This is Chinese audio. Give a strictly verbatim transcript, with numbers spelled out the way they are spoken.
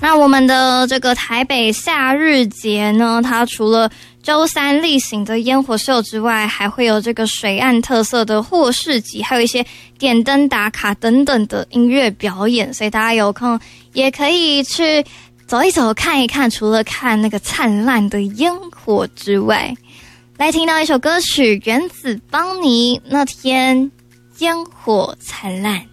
那我们的这个台北夏日节呢，它除了周三例行的烟火秀之外，还会有这个水岸特色的霍市集，还有一些点灯打卡等等的音乐表演，所以大家有空也可以去走一走看一看，除了看那个灿烂的烟火之外，来听到一首歌曲，原子邦尼那天烟火灿烂。